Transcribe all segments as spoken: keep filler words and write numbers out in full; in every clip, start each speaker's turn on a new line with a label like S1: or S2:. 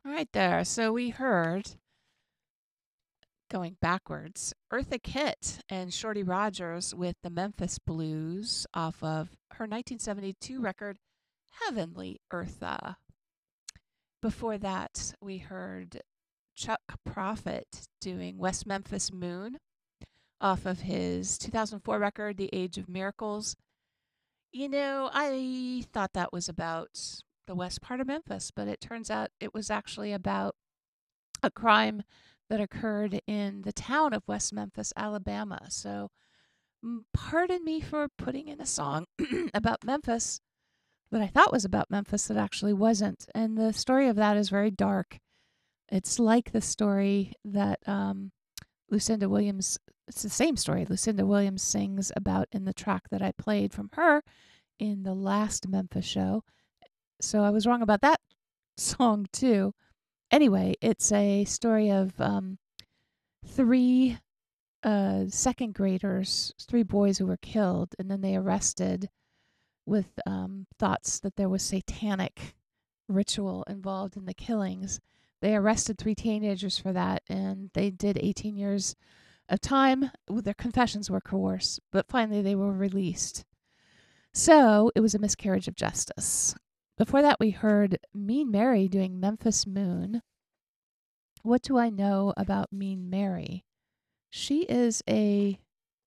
S1: All right, there. So we heard, going backwards, Eartha Kitt and Shorty Rogers with the Memphis Blues off of her nineteen seventy-two record, Heavenly Eartha. Before that, we heard Chuck Prophet doing West Memphis Moon off of his two thousand four record, The Age of Miracles. You know, I thought that was about the west part of Memphis, but it turns out it was actually about a crime that occurred in the town of West Memphis, Alabama. So, pardon me for putting in a song about Memphis that I thought was about Memphis that actually wasn't. And the story of that is very dark. It's like the story that um, Lucinda Williams, it's the same story Lucinda Williams sings about in the track that I played from her in the last Memphis show. So I was wrong about that song too. Anyway, it's a story of um, three uh, second graders, three boys who were killed, and then they arrested with um, thoughts that there was satanic ritual involved in the killings. They arrested three teenagers for that, and they did eighteen years of time. Their confessions were coerced, but finally they were released. So it was a miscarriage of justice. Before that, we heard Mean Mary doing Memphis Moon. What do I know about Mean Mary? She is a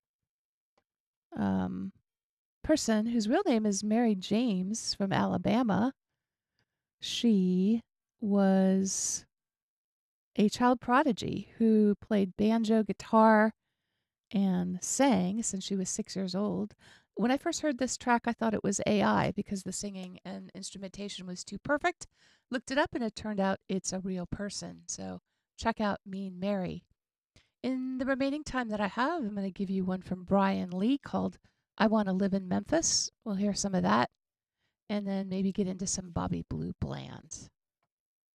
S1: um, person whose real name is Mary James from Alabama. She was a child prodigy who played banjo, guitar, and sang since she was six years old. When I first heard this track, I thought it was A I because the singing and instrumentation was too perfect. Looked it up, and it turned out it's a real person. So check out Mean Mary. In the remaining time that I have, I'm going to give you one from Brian Lee called I Want to Live in Memphis. We'll hear some of that, and then maybe get into some Bobby Blue Bland.